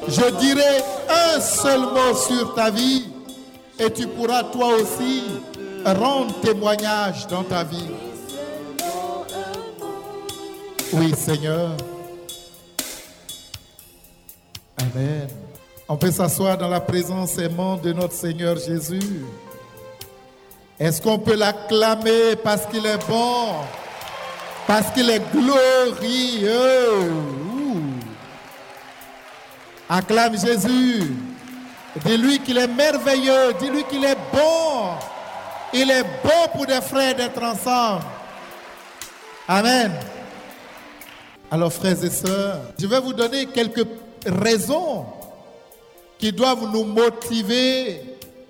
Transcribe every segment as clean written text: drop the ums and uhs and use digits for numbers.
Je dirai un seul mot sur ta vie et tu pourras toi aussi rendre témoignage dans ta vie. Oui, Seigneur. Amen. On peut s'asseoir dans la présence aimante de notre Seigneur Jésus. Est-ce qu'on peut l'acclamer parce qu'il est bon, parce qu'il est glorieux? Acclame Jésus. Dis-lui qu'il est merveilleux. Dis-lui qu'il est bon. Il est bon pour des frères d'être ensemble. Amen. Alors, frères et sœurs, je vais vous donner quelques raisons qui doivent nous motiver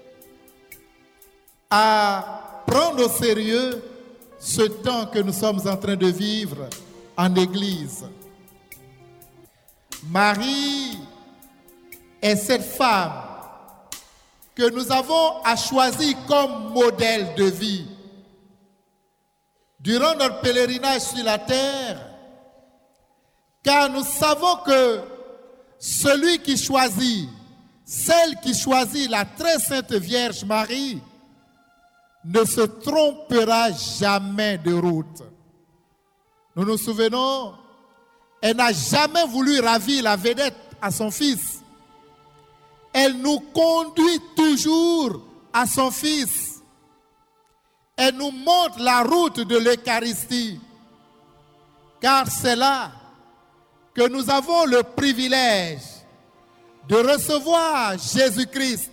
à prendre au sérieux ce temps que nous sommes en train de vivre en Église. Marie est cette femme que nous avons à choisir comme modèle de vie. Durant notre pèlerinage sur la terre, car nous savons que celui qui choisit, celle qui choisit la très sainte Vierge Marie, ne se trompera jamais de route. Nous nous souvenons, elle n'a jamais voulu ravir la vedette à son fils. Elle nous conduit toujours à son fils. Elle nous montre la route de l'Eucharistie. Car c'est là que nous avons le privilège de recevoir Jésus-Christ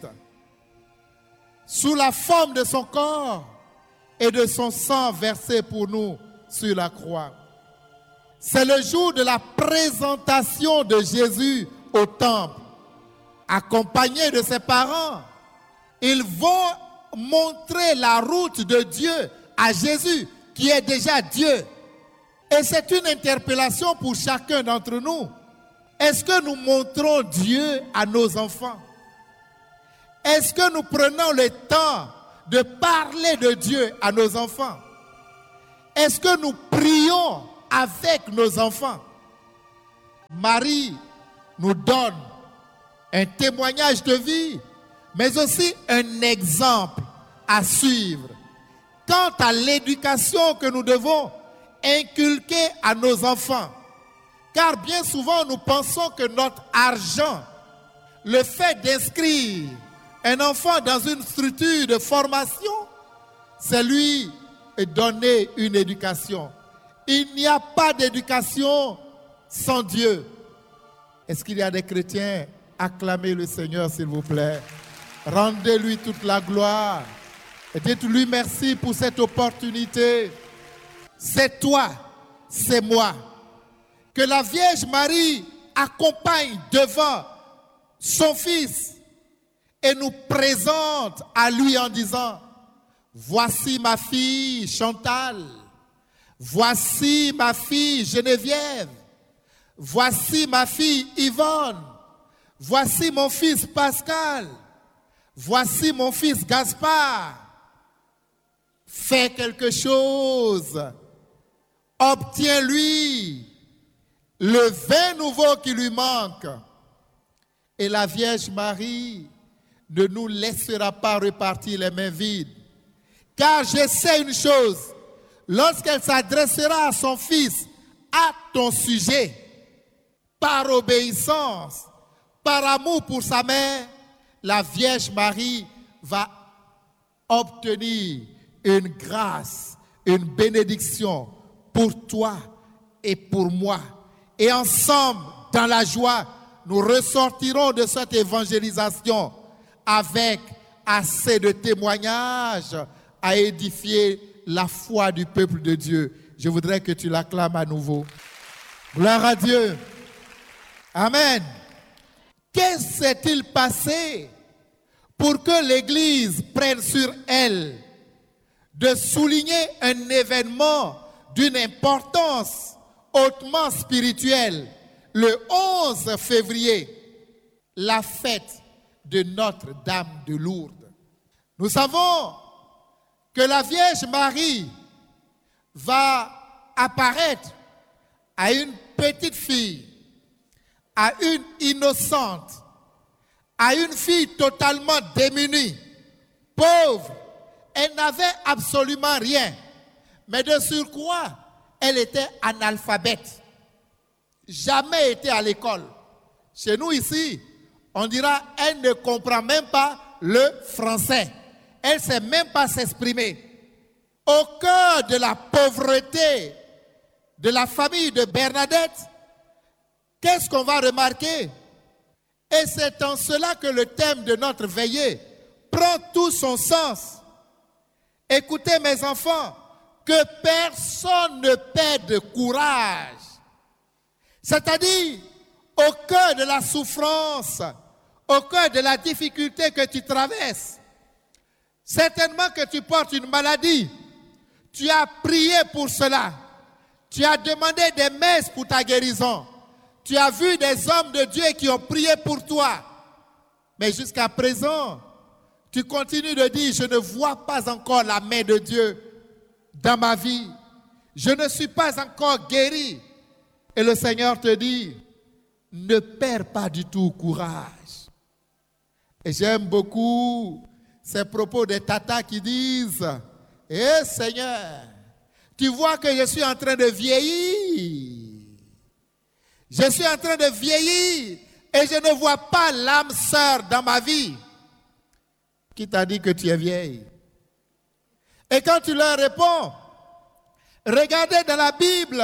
sous la forme de son corps et de son sang versé pour nous sur la croix. C'est le jour de la présentation de Jésus au temple. Accompagné de ses parents, ils vont montrer la route de Dieu à Jésus, qui est déjà Dieu. Et c'est une interpellation pour chacun d'entre nous. Est-ce que nous montrons Dieu à nos enfants? Est-ce que nous prenons le temps de parler de Dieu à nos enfants? Est-ce que nous prions avec nos enfants? Marie nous donne un témoignage de vie, mais aussi un exemple à suivre quant à l'éducation que nous devons inculquer à nos enfants. Car bien souvent, nous pensons que notre argent, le fait d'inscrire un enfant dans une structure de formation, c'est lui donner une éducation. Il n'y a pas d'éducation sans Dieu. Est-ce qu'il y a des chrétiens? Acclamez le Seigneur, s'il vous plaît. Rendez-lui toute la gloire. Et dites-lui merci pour cette opportunité. C'est toi, c'est moi. Que la Vierge Marie accompagne devant son Fils et nous présente à lui en disant: voici ma fille Chantal, voici ma fille Geneviève, voici ma fille Yvonne, voici mon fils Pascal, voici mon fils Gaspard. Fais quelque chose, obtiens-lui le vin nouveau qui lui manque. Et la Vierge Marie ne nous laissera pas repartir les mains vides. Car je sais une chose, lorsqu'elle s'adressera à son fils à ton sujet, par obéissance, par amour pour sa mère, la Vierge Marie va obtenir une grâce, une bénédiction pour toi et pour moi. Et ensemble, dans la joie, nous ressortirons de cette évangélisation avec assez de témoignages à édifier la foi du peuple de Dieu. Je voudrais que tu l'acclames à nouveau. Gloire à Dieu. Amen. Qu'est-ce qui s'est-il passé pour que l'Église prenne sur elle de souligner un événement d'une importance hautement spirituelle, le 11 février, la fête de Notre-Dame de Lourdes? Nous savons que la Vierge Marie va apparaître à une petite fille à une innocente, à une fille totalement démunie, pauvre. Elle n'avait absolument rien. Mais de surcroît, elle était analphabète. Jamais été à l'école. Chez nous ici, on dira elle ne comprend même pas le français. Elle ne sait même pas s'exprimer. Au cœur de la pauvreté de la famille de Bernadette, qu'est-ce qu'on va remarquer? Et c'est en cela que le thème de notre veillée prend tout son sens. Écoutez mes enfants, que personne ne perde courage. C'est-à-dire, au cœur de la souffrance, au cœur de la difficulté que tu traverses, certainement que tu portes une maladie, tu as prié pour cela, tu as demandé des messes pour ta guérison, tu as vu des hommes de Dieu qui ont prié pour toi, mais jusqu'à présent, tu continues de dire, je ne vois pas encore la main de Dieu dans ma vie, je ne suis pas encore guéri. Et le Seigneur te dit, ne perds pas du tout courage. Et j'aime beaucoup ces propos des tatas qui disent, eh Seigneur, tu vois que je suis en train de vieillir. Je suis en train de vieillir et je ne vois pas l'âme sœur dans ma vie. Qui t'a dit que tu es vieille? Et quand tu leur réponds, regardez dans la Bible,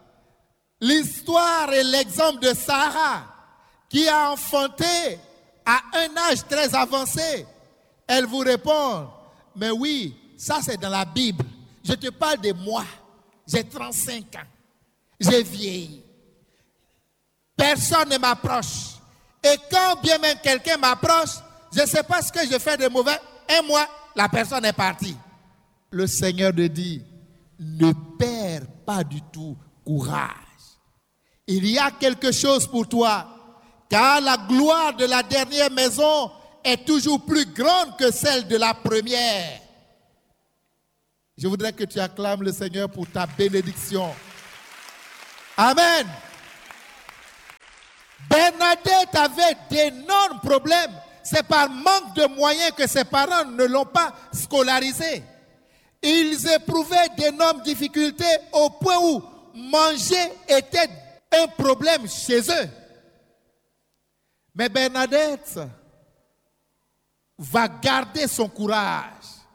l'histoire et l'exemple de Sarah qui a enfanté à un âge très avancé. Elle vous répond, mais oui, ça c'est dans la Bible. Je te parle de moi. J'ai 35 ans. J'ai vieilli. Personne ne m'approche. Et quand bien même quelqu'un m'approche, je ne sais pas ce que je fais de mauvais. Un mois, la personne est partie. Le Seigneur te dit, ne perds pas du tout courage. Il y a quelque chose pour toi, car la gloire de la dernière maison est toujours plus grande que celle de la première. Je voudrais que tu acclames le Seigneur pour ta bénédiction. Amen. Bernadette avait d'énormes problèmes. C'est par manque de moyens que ses parents ne l'ont pas scolarisée. Ils éprouvaient d'énormes difficultés au point où manger était un problème chez eux. Mais Bernadette va garder son courage.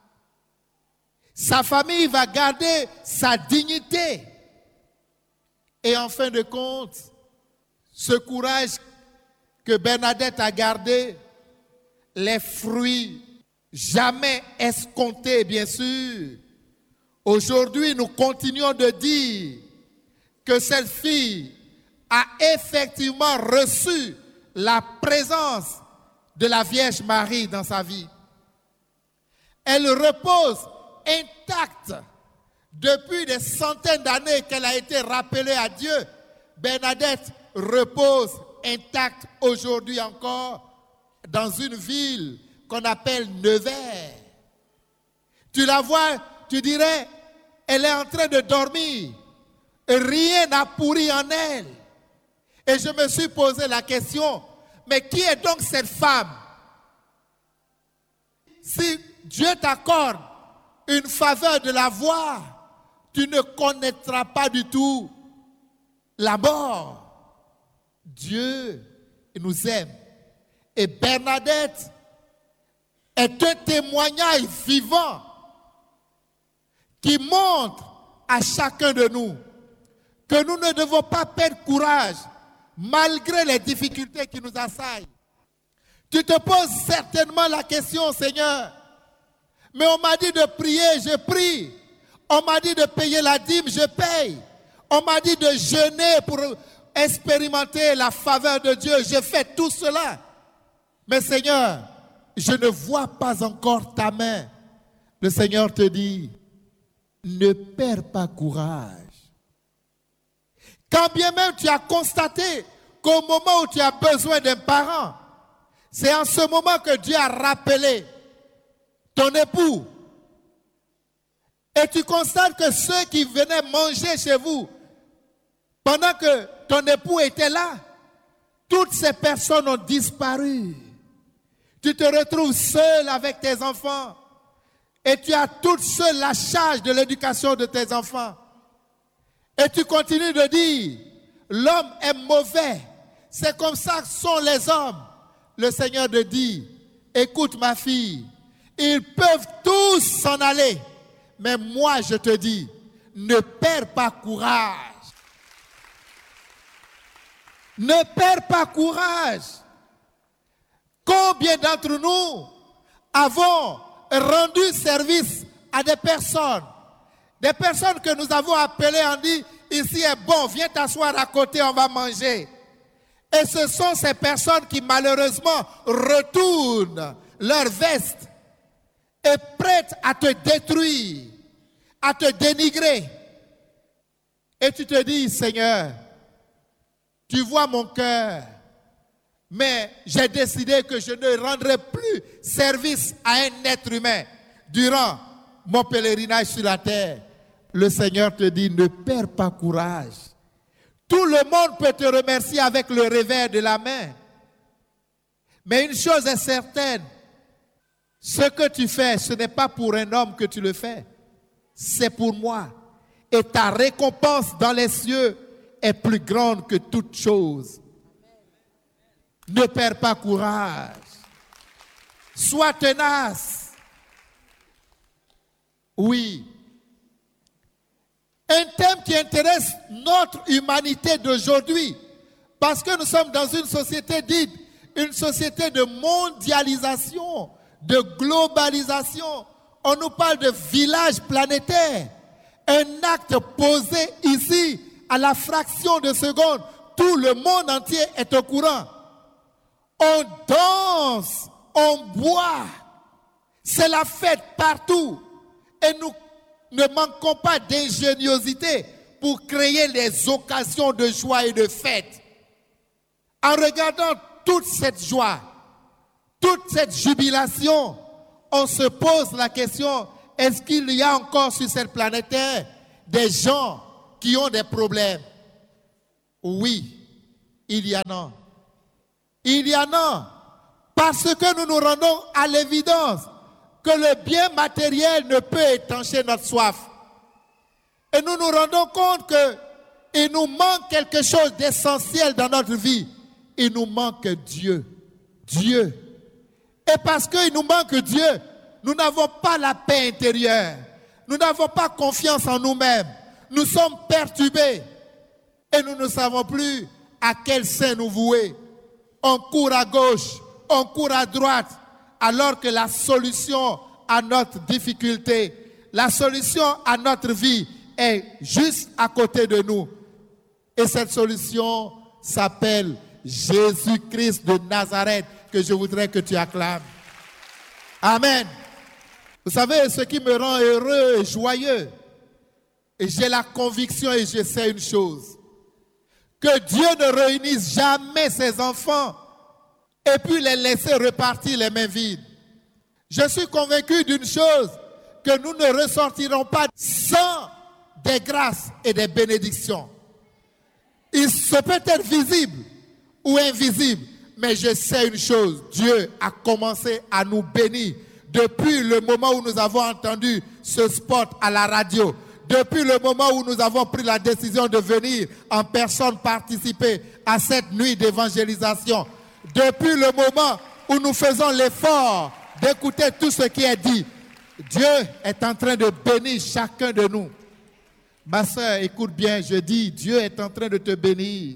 Sa famille va garder sa dignité. Et en fin de compte, ce courage que Bernadette a gardé, les fruits jamais escomptés, bien sûr. Aujourd'hui, nous continuons de dire que cette fille a effectivement reçu la présence de la Vierge Marie dans sa vie. Elle repose intacte depuis des centaines d'années qu'elle a été rappelée à Dieu. Bernadette repose intacte aujourd'hui encore dans une ville qu'on appelle Nevers. Tu la vois, tu dirais, elle est en train de dormir. Rien n'a pourri en elle. Et je me suis posé la question, mais qui est donc cette femme? Si Dieu t'accorde une faveur de la voir, tu ne connaîtras pas du tout la mort. Dieu nous aime. Et Bernadette est un témoignage vivant qui montre à chacun de nous que nous ne devons pas perdre courage malgré les difficultés qui nous assaillent. Tu te poses certainement la question, Seigneur, mais on m'a dit de prier, je prie. On m'a dit de payer la dîme, je paye. On m'a dit de jeûner pour expérimenter la faveur de Dieu, je fais tout cela. Mais Seigneur, je ne vois pas encore ta main. Le Seigneur te dit, ne perds pas courage. Quand bien même tu as constaté qu'au moment où tu as besoin d'un parent, c'est en ce moment que Dieu a rappelé ton époux. Et tu constates que ceux qui venaient manger chez vous, pendant que ton époux était là, toutes ces personnes ont disparu. Tu te retrouves seul avec tes enfants et tu as toute seule la charge de l'éducation de tes enfants. Et tu continues de dire, l'homme est mauvais. C'est comme ça que sont les hommes. Le Seigneur te dit, écoute ma fille, ils peuvent tous s'en aller. Mais moi je te dis, ne perds pas courage. Ne perds pas courage. Combien d'entre nous avons rendu service à des personnes que nous avons appelées en dit, ici est bon, viens t'asseoir à côté, on va manger. Et ce sont ces personnes qui malheureusement retournent leur veste et prêtes à te détruire, à te dénigrer. Et tu te dis, Seigneur, tu vois mon cœur, mais j'ai décidé que je ne rendrai plus service à un être humain durant mon pèlerinage sur la terre. Le Seigneur te dit, ne perds pas courage. Tout le monde peut te remercier avec le revers de la main. Mais une chose est certaine, ce que tu fais, ce n'est pas pour un homme que tu le fais. C'est pour moi. Et ta récompense dans les cieux est plus grande que toute chose. Ne perds pas courage. Sois tenace. Oui. Un thème qui intéresse notre humanité d'aujourd'hui. Parce que nous sommes dans une société dite, une société de mondialisation, de globalisation. On nous parle de village planétaire. Un acte posé ici, à la fraction de seconde, tout le monde entier est au courant. On danse, on boit. C'est la fête partout. Et nous ne manquons pas d'ingéniosité pour créer les occasions de joie et de fête. En regardant toute cette joie, toute cette jubilation, on se pose la question, est-ce qu'il y a encore sur cette planète Terre des gens qui ont des problèmes? Oui, il y en a. Il y en a. Parce que nous nous rendons à l'évidence que le bien matériel ne peut étancher notre soif. Et nous nous rendons compte qu'il nous manque quelque chose d'essentiel dans notre vie. Il nous manque Dieu. Dieu. Et parce qu'il nous manque Dieu, nous n'avons pas la paix intérieure. Nous n'avons pas confiance en nous-mêmes. Nous sommes perturbés. Et nous ne savons plus à quel sein nous vouer. On court à gauche, on court à droite, alors que la solution à notre difficulté, la solution à notre vie est juste à côté de nous. Et cette solution s'appelle Jésus-Christ de Nazareth, que je voudrais que tu acclames. Amen. Vous savez, ce qui me rend heureux et joyeux, et j'ai la conviction et je sais une chose, que Dieu ne réunisse jamais ses enfants et puis les laisser repartir les mains vides. Je suis convaincu d'une chose, que nous ne ressortirons pas sans des grâces et des bénédictions. Ça peut être visible ou invisible, mais je sais une chose, Dieu a commencé à nous bénir depuis le moment où nous avons entendu ce spot à la radio. Depuis le moment où nous avons pris la décision de venir en personne participer à cette nuit d'évangélisation, depuis le moment où nous faisons l'effort d'écouter tout ce qui est dit, Dieu est en train de bénir chacun de nous. Ma soeur, écoute bien, je dis, Dieu est en train de te bénir.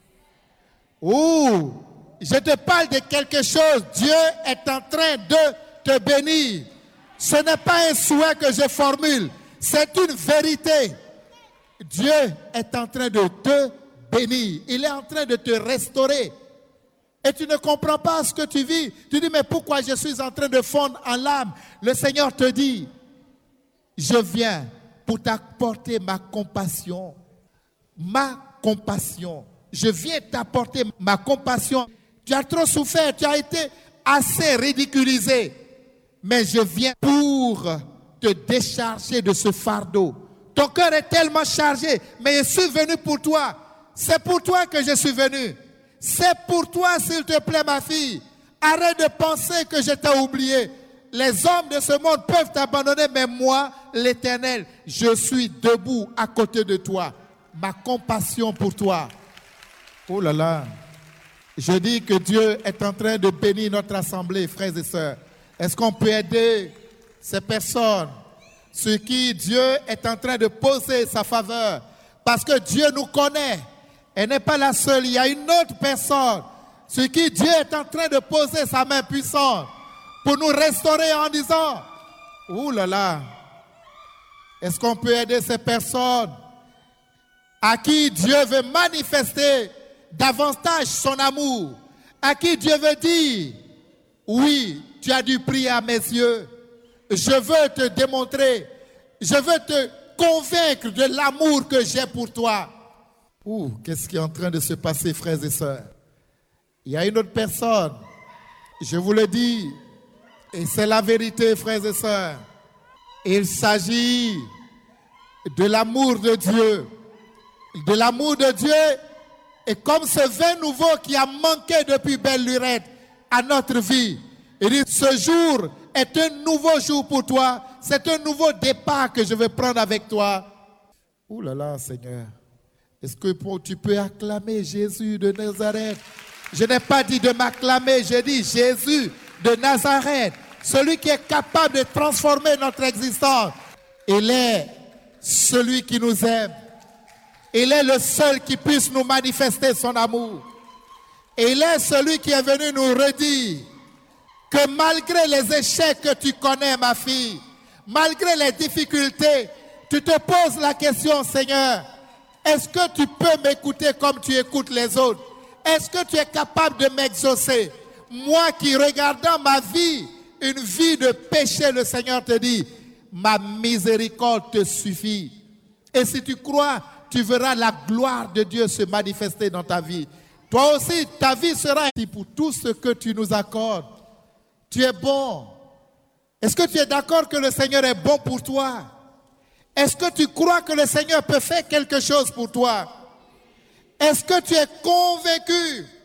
Oh, je te parle de quelque chose, Dieu est en train de te bénir. Ce n'est pas un souhait que je formule. C'est une vérité. Dieu est en train de te bénir. Il est en train de te restaurer. Et tu ne comprends pas ce que tu vis. Tu dis, mais pourquoi je suis en train de fondre en larmes? Le Seigneur te dit, je viens pour t'apporter ma compassion. Ma compassion. Je viens t'apporter ma compassion. Tu as trop souffert, tu as été assez ridiculisé. Mais je viens pour te décharger de ce fardeau. Ton cœur est tellement chargé, mais je suis venu pour toi. C'est pour toi que je suis venu. C'est pour toi, s'il te plaît, ma fille. Arrête de penser que je t'ai oublié. Les hommes de ce monde peuvent t'abandonner, mais moi, l'Éternel, je suis debout à côté de toi. Ma compassion pour toi. Oh là là. Je dis que Dieu est en train de bénir notre assemblée, frères et sœurs. Est-ce qu'on peut aider ces personnes sur qui Dieu est en train de poser sa faveur? Parce que Dieu nous connaît. Elle n'est pas la seule. Il y a une autre personne sur qui Dieu est en train de poser sa main puissante pour nous restaurer en disant, ouh là là, est-ce qu'on peut aider ces personnes à qui Dieu veut manifester davantage son amour, à qui Dieu veut dire, oui, tu as dû prier à mes yeux, je veux te démontrer, je veux te convaincre de l'amour que j'ai pour toi. Ouh, qu'est-ce qui est en train de se passer, frères et sœurs? Il y a une autre personne, je vous le dis, et c'est la vérité, frères et sœurs. Il s'agit de l'amour de Dieu. De l'amour de Dieu, et comme ce vin nouveau qui a manqué depuis belle lurette à notre vie. Il dit, ce jour est un nouveau jour pour toi. C'est un nouveau départ que je vais prendre avec toi. Ouh là là, Seigneur. Est-ce que tu peux acclamer Jésus de Nazareth? Je n'ai pas dit de m'acclamer, j'ai dit Jésus de Nazareth. Celui qui est capable de transformer notre existence. Il est celui qui nous aime. Il est le seul qui puisse nous manifester son amour. Il est celui qui est venu nous redire que malgré les échecs que tu connais, ma fille, malgré les difficultés, tu te poses la question, Seigneur, est-ce que tu peux m'écouter comme tu écoutes les autres? Est-ce que tu es capable de m'exaucer? Moi qui, regardant ma vie, une vie de péché, le Seigneur te dit, ma miséricorde te suffit. Et si tu crois, tu verras la gloire de Dieu se manifester dans ta vie. Toi aussi, ta vie sera pour tout ce que tu nous accordes. Tu es bon. Est-ce que tu es d'accord que le Seigneur est bon pour toi? Est-ce que tu crois que le Seigneur peut faire quelque chose pour toi? Est-ce que tu es convaincu